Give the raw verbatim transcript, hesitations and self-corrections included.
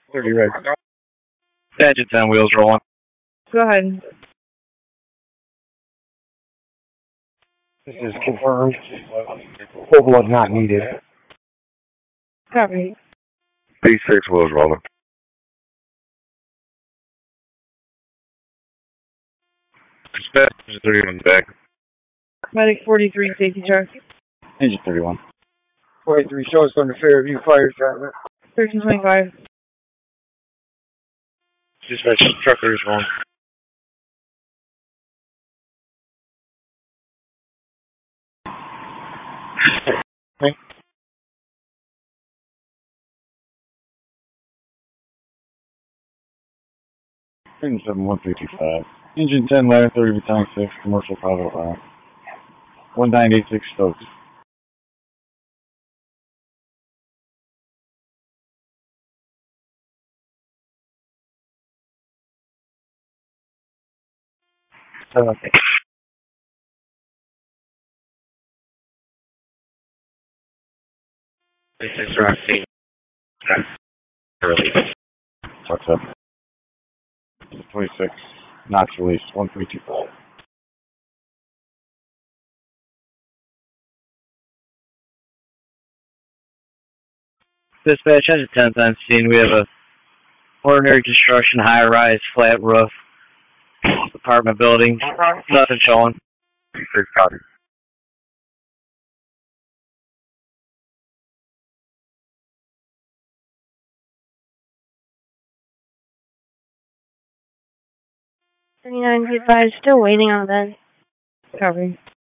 thirty right. Engine ten wheels rolling. Go ahead. This is confirmed. Full blood not needed. Copy. B six wheels rolling. Dispatch engine thirty-one back. Medic forty-three, safety truck. Engine thirty-one. forty-three shows from the Fairview Fire Department. thirteen twenty-five. Dispatch truckers rolling. Okay. Engine seven one three two five. Engine ten ladder thirty battalion six commercial private line. one nine eight six Stokes. Uh, B six Roxy. Early. What's up? twenty-six. Knox release one three two five. Dispatch engine ten on scene. We have a ordinary construction high rise flat roof apartment building. Nothing showing. Six copy. thirty-nine fifty-five, still waiting on that. Copy.